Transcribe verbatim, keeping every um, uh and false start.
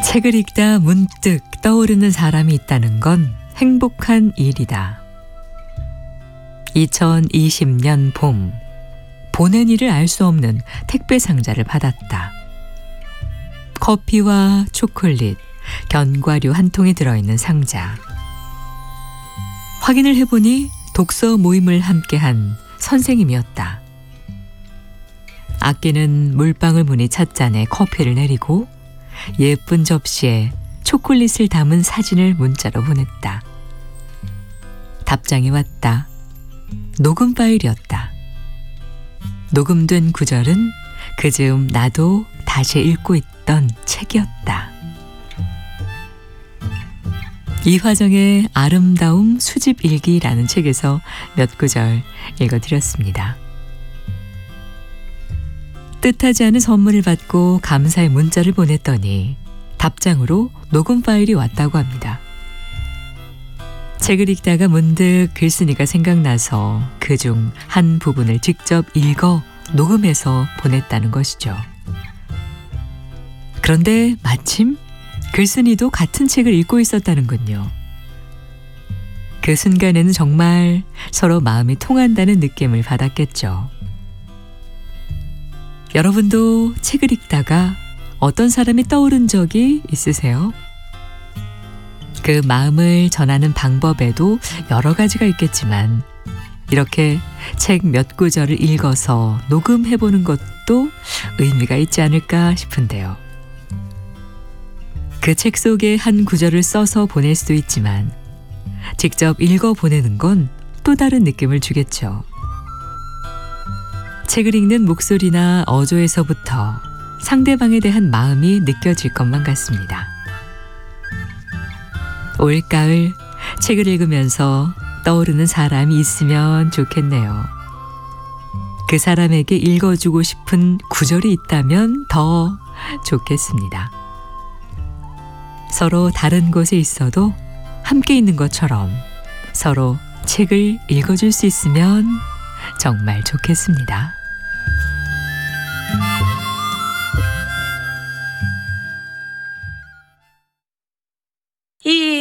책을 읽다 문득 떠오르는 사람이 있다는 건 행복한 일이다. 이천이십 년 봄, 보낸 이를 알 수 없는 택배 상자를 받았다. 커피와 초콜릿, 견과류 한 통이 들어있는 상자. 확인을 해보니 독서 모임을 함께한 선생님이었다. 아끼는 물방울 무늬 찻잔에 커피를 내리고 예쁜 접시에 초콜릿을 담은 사진을 문자로 보냈다. 답장이 왔다. 녹음 파일이었다. 녹음된 구절은 그 즈음 나도 다시 읽고 있던 책이었다. 이화정의 아름다움 수집 일기라는 책에서 몇 구절 읽어드렸습니다. 뜻하지 않은 선물을 받고 감사의 문자를 보냈더니 답장으로 녹음 파일이 왔다고 합니다. 책을 읽다가 문득 글쓴이가 생각나서 그중 한 부분을 직접 읽어 녹음해서 보냈다는 것이죠. 그런데 마침 글쓴이도 같은 책을 읽고 있었다는군요. 그 순간에는 정말 서로 마음이 통한다는 느낌을 받았겠죠. 여러분도 책을 읽다가 어떤 사람이 떠오른 적이 있으세요? 그 마음을 전하는 방법에도 여러 가지가 있겠지만 이렇게 책 몇 구절을 읽어서 녹음해보는 것도 의미가 있지 않을까 싶은데요. 그 책 속의 한 구절을 써서 보낼 수도 있지만 직접 읽어 보내는 건 또 다른 느낌을 주겠죠. 책을 읽는 목소리나 어조에서부터 상대방에 대한 마음이 느껴질 것만 같습니다. 올가을 책을 읽으면서 떠오르는 사람이 있으면 좋겠네요. 그 사람에게 읽어주고 싶은 구절이 있다면 더 좋겠습니다. 서로 다른 곳에 있어도 함께 있는 것처럼 서로 책을 읽어줄 수 있으면 정말 좋겠습니다.